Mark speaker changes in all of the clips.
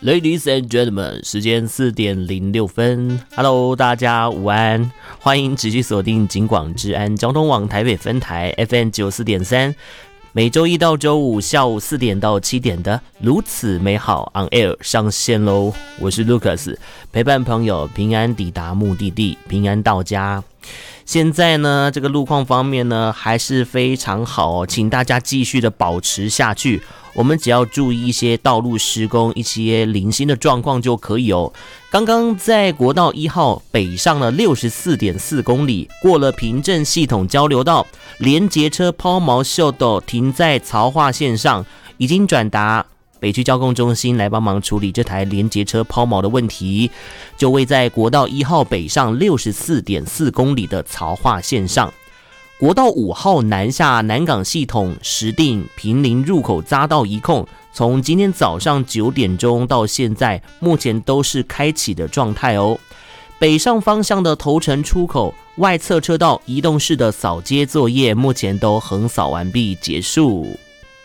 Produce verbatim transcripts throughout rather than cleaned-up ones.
Speaker 1: Ladies and gentlemen， 时间四点零六分。Hello， 大家午安，欢迎持续锁定警广治安交通网台北分台 F M 九十四点三，每周一到周五下午四点到七点的如此美好 On Air 上线喽。我是 Lucas， 陪伴朋友平安抵达目的地，平安到家。现在呢，这个路况方面呢还是非常好哦，请大家继续的保持下去。我们只要注意一些道路施工、一些零星的状况就可以哦。刚刚在国道一号北上了 六十四点四公里，过了平镇系统交流道，连结车抛锚秀斗停在槽化线上，已经转达北区交通中心来帮忙处理这台连结车抛锚的问题，就位在国道一号北上 六十四点四公里的槽化线上。国道五号南下南港系统石碇坪林入口匝道一控，从今天早上九点钟到现在，目前都是开启的状态哦。北上方向的头城出口外侧车道移动式的扫街作业，目前都横扫完毕结束。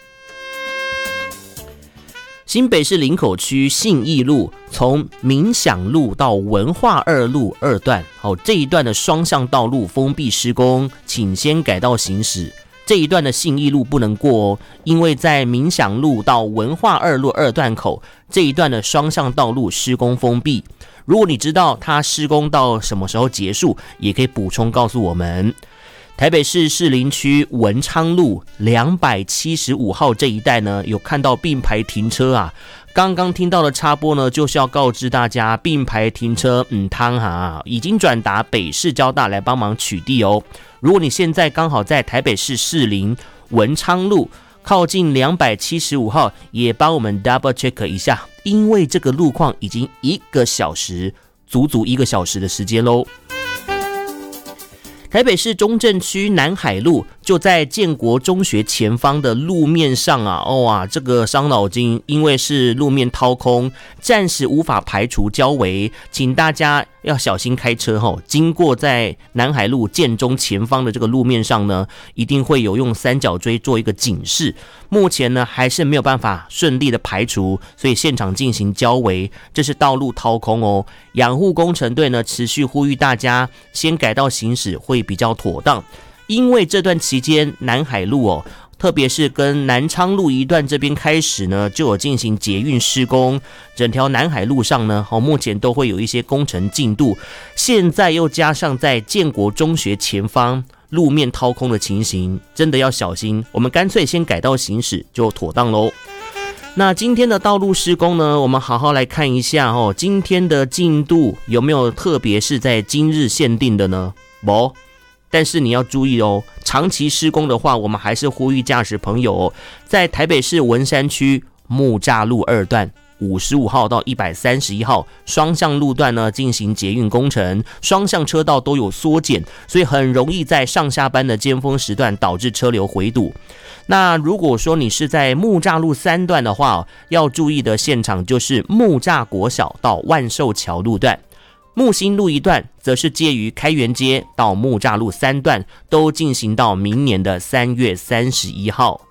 Speaker 1: 新北市林口区信义路从民享路到文化二路二段，哦，这一段的双向道路封闭施工，请先改道行驶。这一段的信义路不能过哦，因为在民享路到文化二路二段口这一段的双向道路施工封闭。如果你知道它施工到什么时候结束，也可以补充告诉我们。台北市士林区文昌路两百七十五号这一带呢，有看到并排停车啊。刚刚听到的插播呢，就是要告知大家，并排停车唔汤哈，已经转达北市交大来帮忙取缔哦。如果你现在刚好在台北市士林文昌路靠近两百七十五号，也帮我们 double check 一下，因为这个路况已经一个小时，足足一个小时的时间喽。台北市中正区南海路就在建国中学前方的路面上啊，哦啊，这个伤脑筋，因为是路面掏空，暂时无法排除交围，请大家要小心开车哦。经过在南海路建中前方的这个路面上呢，一定会有用三角锥做一个警示。目前呢还是没有办法顺利的排除，所以现场进行交围，这是道路掏空哦。养护工程队呢持续呼吁大家先改道行驶会比较妥当，因为这段期间南海路哦，特别是跟南昌路一段这边开始呢，就有进行捷运施工，整条南海路上呢，哦，目前都会有一些工程进度，现在又加上在建国中学前方路面掏空的情形，真的要小心，我们干脆先改道行驶就妥当咯。那今天的道路施工呢，我们好好来看一下哦，今天的进度有没有特别是在今日限定的呢？没，但是你要注意哦，长期施工的话，我们还是呼吁驾驶朋友哦，在台北市文山区木栅路二段五十五号到一百三十一号双向路段呢进行捷运工程，双向车道都有缩减，所以很容易在上下班的尖峰时段导致车流回堵。那如果说你是在木栅路三段的话，要注意的现场就是木栅国小到万寿桥路段，木星路一段则是介于开元街到木栅路三段，都进行到明年的三月三十一号。